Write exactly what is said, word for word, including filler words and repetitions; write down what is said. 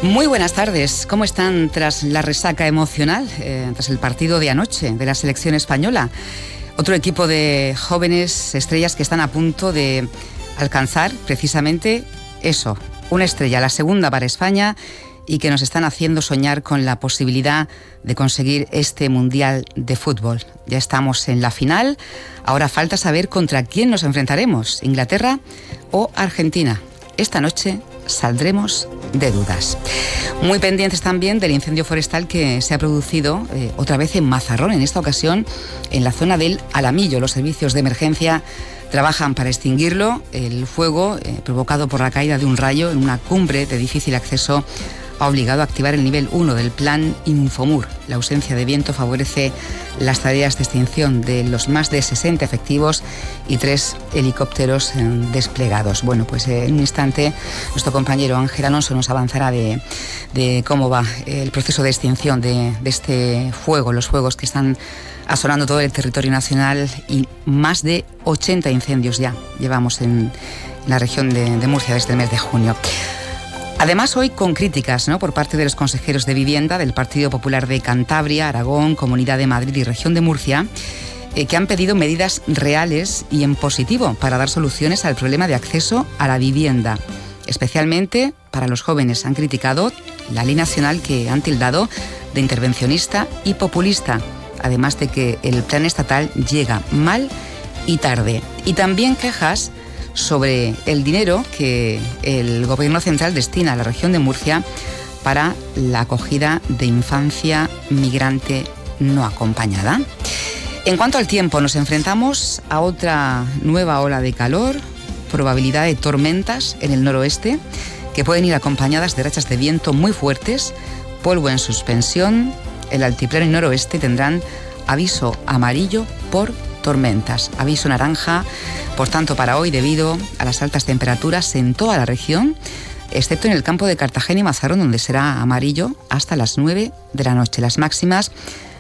Muy buenas tardes. ¿Cómo están tras la resaca emocional, eh, tras el partido de anoche de la selección española? Otro equipo de jóvenes estrellas que están a punto de alcanzar precisamente eso, una estrella, la segunda para España, y que nos están haciendo soñar con la posibilidad de conseguir este Mundial de Fútbol. Ya estamos en la final, ahora falta saber contra quién nos enfrentaremos, Inglaterra o Argentina. Esta noche saldremos de dudas. Muy pendientes también del incendio forestal que se ha producido eh, otra vez en Mazarrón, en esta ocasión en la zona del Alamillo. Los servicios de emergencia trabajan para extinguirlo. El fuego, eh, provocado por la caída de un rayo en una cumbre de difícil acceso, ha obligado a activar el nivel uno del plan Infomur. La ausencia de viento favorece las tareas de extinción de los más de sesenta efectivos y tres helicópteros desplegados. Bueno, pues en un instante nuestro compañero Ángel Alonso nos avanzará de, de cómo va el proceso de extinción de, de este fuego, los fuegos que están asolando todo el territorio nacional, y más de ochenta incendios ya llevamos en la región de, de Murcia desde el mes de junio. Además, hoy con críticas, ¿no?, por parte de los consejeros de vivienda del Partido Popular de Cantabria, Aragón, Comunidad de Madrid y Región de Murcia, eh, que han pedido medidas reales y en positivo para dar soluciones al problema de acceso a la vivienda, especialmente para los jóvenes. Han criticado la ley nacional, que han tildado de intervencionista y populista, además de que el plan estatal llega mal y tarde. Y también quejas sobre el dinero que el Gobierno central destina a la región de Murcia para la acogida de infancia migrante no acompañada. En cuanto al tiempo, nos enfrentamos a otra nueva ola de calor, probabilidad de tormentas en el noroeste, que pueden ir acompañadas de rachas de viento muy fuertes, polvo en suspensión. El altiplano y noroeste tendrán aviso amarillo por tormentas, aviso naranja, por tanto, para hoy, debido a las altas temperaturas en toda la región, excepto en el campo de Cartagena y Mazarrón, donde será amarillo hasta las nueve de la noche. Las máximas